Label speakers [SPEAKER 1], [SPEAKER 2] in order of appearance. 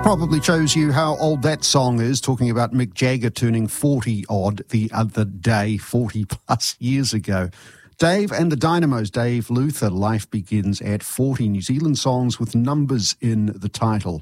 [SPEAKER 1] Probably shows you how old that song is, talking about Mick Jagger turning 40-odd the other day, 40-plus years ago. Dave and the Dynamos, Dave Luther, Life Begins at 40, New Zealand songs with numbers in the title.